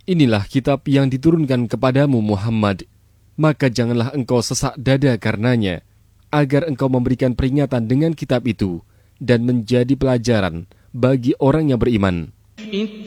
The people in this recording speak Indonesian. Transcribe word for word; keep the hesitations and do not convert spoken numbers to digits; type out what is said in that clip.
Inilah kitab yang diturunkan kepadamu Muhammad, maka janganlah engkau sesak dada karenanya, agar engkau memberikan peringatan dengan kitab itu dan menjadi pelajaran bagi orang yang beriman.